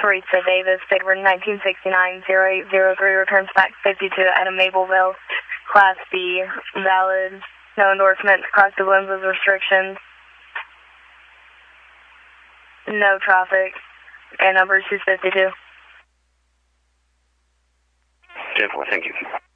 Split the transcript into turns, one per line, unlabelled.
Teresa Davis, date of birth 1969-0803, returns back 52 at a Mapleville, Class B, valid, no endorsements, cross the limbs with restrictions, no traffic, and number 252.
10-4, thank you.